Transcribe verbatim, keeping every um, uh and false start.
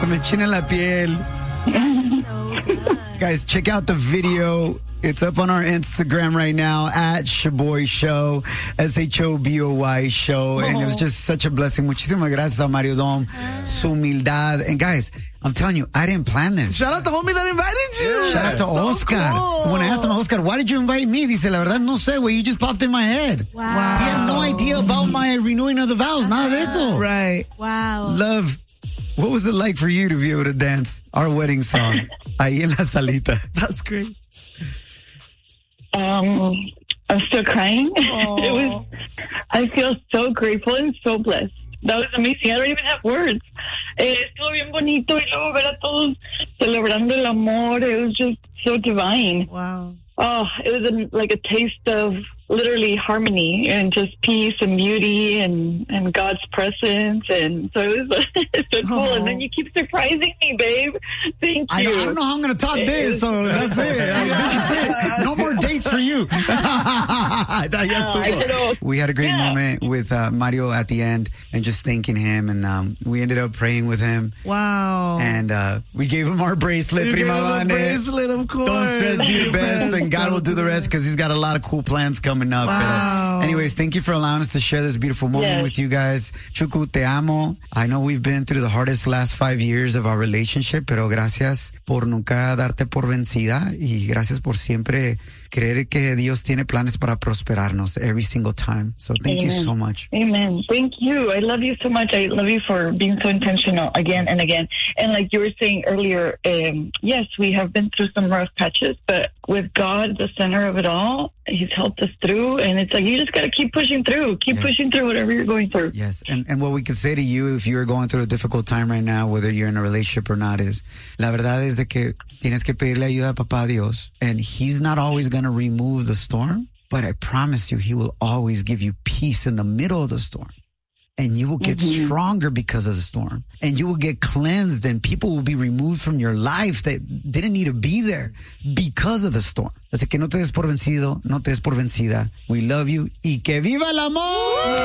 Hasta me china la piel. So good. Guys, check out the video. It's up on our Instagram right now at Shoboy Show, S H O B O Y Show. And it was just such a blessing. Muchísimas gracias a Mario Dom, su humildad. And guys, I'm telling you, I didn't plan this. Shout out to homie that invited you. Shout out to So Oscar. cool. When I asked him, Oscar, why did you invite me? Dice, la verdad, no sé, güey. You just popped in my head. Wow. He had no idea about my renewing of the vows. Nada de eso. Right. Wow. Love, what was it like for you to be able to dance our wedding song ahí en la salita? That's great. Um, I'm still crying. It was. I feel so grateful and so blessed. That was amazing. I don't even have words. Eh, estuvo bien bonito y luego ver a todos celebrando el amor. It was just so divine. Wow. Oh, it was a, like a taste of literally harmony and just peace and beauty and, and God's presence. And so it was so cool. Oh. And then you keep surprising me, babe. Thank I, you. I don't know how I'm going to top this, so that's it. I mean, this is it. No more dates for you. Ya estuvo. We had a great Yeah. moment with uh, Mario at the end and just thanking him. And um, we ended up praying with him. Wow. And uh, we gave him our bracelet, You gave Prima him a Vane. bracelet, of course. Don't stress, do your best, and God will do the rest because he's got a lot of cool plans coming up. Wow. But, uh, anyways, thank you for allowing us to share this beautiful moment Yes. with you guys. Chucu, te amo. I know we've been through the hardest last five years of our relationship, pero gracias por nunca darte por vencida y gracias por siempre creer que Dios tiene planes para prosperarnos every single time. So thank you Amen. so much. Amen. Thank you. I love you so much. I love you for being so intentional again and again. And like you were saying earlier, um, yes, we have been through some rough patches, but with God, the center of it all, He's helped us through. And it's like, you just got to keep pushing through. Keep Yes. pushing through whatever you're going through. Yes, and, and what we could say to you if you're going through a difficult time right now, whether you're in a relationship or not, is la verdad es de que tienes que pedirle ayuda a Papá Dios, and He's not always going to remove the storm, but I promise you, He will always give you peace in the middle of the storm. And you will get Mm-hmm. stronger because of the storm. And you will get cleansed, and people will be removed from your life that didn't need to be there because of the storm. Así que no te des por vencido, no te des por vencida. We love you. Y que viva el amor!